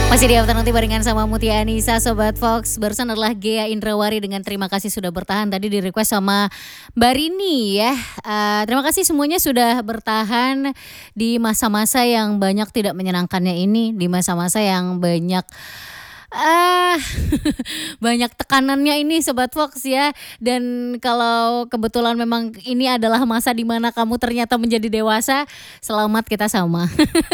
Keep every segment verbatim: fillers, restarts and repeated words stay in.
Masih di Afternoon Tea barengan sama Mutia Anissa, Sobat Fox. Barusan adalah Ghea Indrawari dengan terima kasih sudah bertahan. Tadi di request sama Mbak Rini ya. Uh, terima kasih semuanya sudah bertahan di masa-masa yang banyak tidak menyenangkannya ini. Di masa-masa yang banyak Ah, banyak tekanannya ini Sobat Fox ya. Dan kalau kebetulan memang ini adalah masa di mana kamu ternyata menjadi dewasa, selamat, kita sama.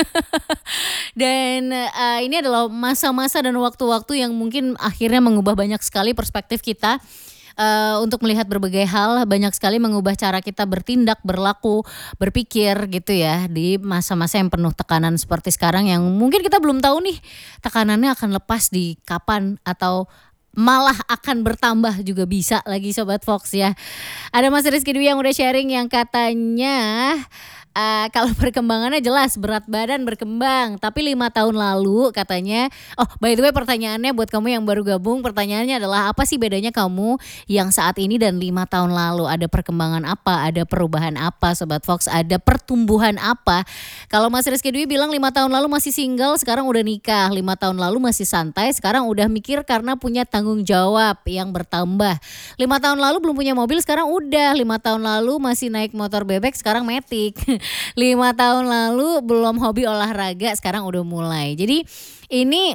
Dan uh, ini adalah masa-masa dan waktu-waktu yang mungkin akhirnya mengubah banyak sekali perspektif kita. Uh, untuk melihat berbagai hal, banyak sekali mengubah cara kita bertindak, berlaku, berpikir gitu ya di masa-masa yang penuh tekanan seperti sekarang yang mungkin kita belum tahu nih tekanannya akan lepas di kapan atau malah akan bertambah juga bisa lagi Sobat Fox ya. Ada Mas Rizky Dwi yang udah sharing yang katanya Uh, kalau perkembangannya jelas berat badan berkembang, tapi lima tahun lalu katanya, oh by the way pertanyaannya buat kamu yang baru gabung, pertanyaannya adalah apa sih bedanya kamu yang saat ini dan lima tahun lalu? Ada perkembangan apa? Ada perubahan apa Sobat Fox? Ada pertumbuhan apa? Kalau Mas Rizky Dwi bilang lima tahun lalu masih single, sekarang udah nikah. Lima tahun lalu masih santai, sekarang udah mikir karena punya tanggung jawab yang bertambah. Lima tahun lalu belum punya mobil, sekarang udah. Lima tahun lalu masih naik motor bebek, sekarang matic. Lima tahun lalu belum hobi olahraga, sekarang udah mulai. Jadi ini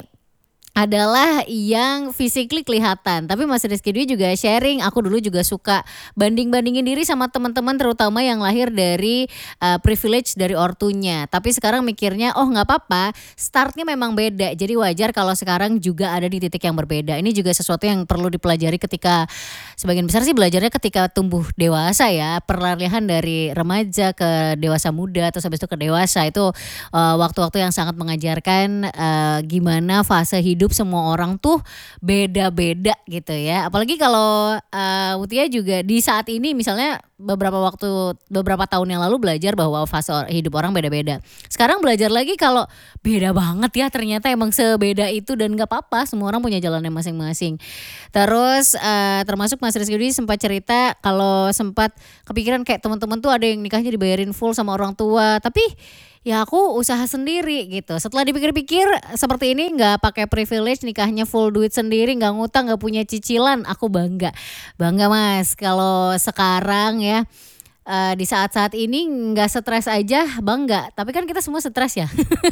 adalah yang physically kelihatan. Tapi Mas Rizky Dwi juga sharing, aku dulu juga suka banding-bandingin diri sama teman-teman terutama yang lahir dari uh, privilege dari ortunya. Tapi sekarang mikirnya oh gak apa-apa, startnya memang beda. Jadi wajar kalau sekarang juga ada di titik yang berbeda. Ini juga sesuatu yang perlu dipelajari ketika, sebagian besar sih belajarnya ketika tumbuh dewasa ya. Peralihan dari remaja ke dewasa muda, terus habis itu ke dewasa. Itu uh, waktu-waktu yang sangat mengajarkan uh, gimana fase hidup semua orang tuh beda-beda gitu ya. Apalagi kalau uh, Mutia juga di saat ini misalnya beberapa waktu beberapa tahun yang lalu belajar bahwa fase hidup orang beda-beda. Sekarang belajar lagi kalau beda banget ya, ternyata emang sebeda itu dan gak apa-apa, semua orang punya jalannya masing-masing. Terus uh, termasuk Mas Rizky Dwi sempat cerita kalau sempat kepikiran kayak teman-teman tuh ada yang nikahnya dibayarin full sama orang tua, tapi ya aku usaha sendiri gitu. Setelah dipikir-pikir seperti ini, nggak pakai privilege, nikahnya full duit sendiri, nggak ngutang, nggak punya cicilan, aku bangga, bangga Mas. Kalau sekarang ya uh, di saat-saat ini nggak stres aja bangga. Tapi kan kita semua stres ya.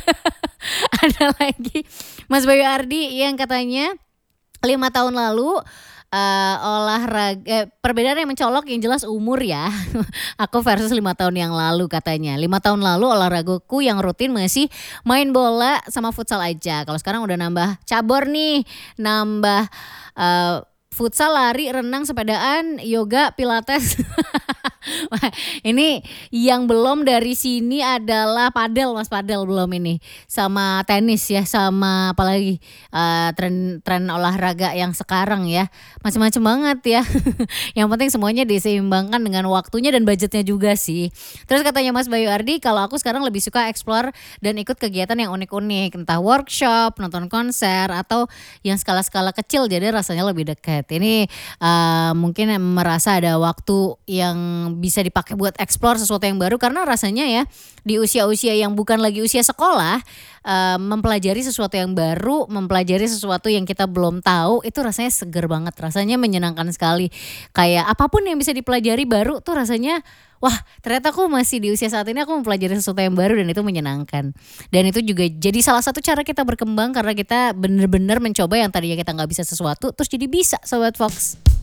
Ada lagi Mas Bayu Ardi yang katanya lima tahun lalu Uh, olahraga eh, perbedaan yang mencolok yang jelas umur ya. Aku versus lima tahun yang lalu katanya. Lima tahun lalu olahragaku yang rutin masih main bola sama futsal aja. Kalau sekarang udah nambah cabur nih, nambah uh, futsal, lari, renang, sepedaan, yoga, pilates. Wah, ini yang belum dari sini adalah padel Mas, padel belum ini. Sama tenis ya, sama apalagi uh, tren tren olahraga yang sekarang ya. Macam-macam banget ya. Yang penting semuanya diseimbangkan dengan waktunya dan budgetnya juga sih. Terus katanya Mas Bayu Ardi, kalau aku sekarang lebih suka explore dan ikut kegiatan yang unik-unik, entah workshop, nonton konser atau yang skala-skala kecil jadi rasanya lebih dekat. Ini uh, mungkin merasa ada waktu yang bisa dipakai buat explore sesuatu yang baru karena rasanya ya di usia-usia yang bukan lagi usia sekolah, uh, mempelajari sesuatu yang baru, mempelajari sesuatu yang kita belum tahu itu rasanya seger banget, rasanya menyenangkan sekali. Kayak apapun yang bisa dipelajari baru tuh rasanya wah ternyata aku masih di usia saat ini aku mempelajari sesuatu yang baru dan itu menyenangkan. Dan itu juga jadi salah satu cara kita berkembang karena kita benar-benar mencoba yang tadinya kita gak bisa sesuatu terus jadi bisa Sobat Fox.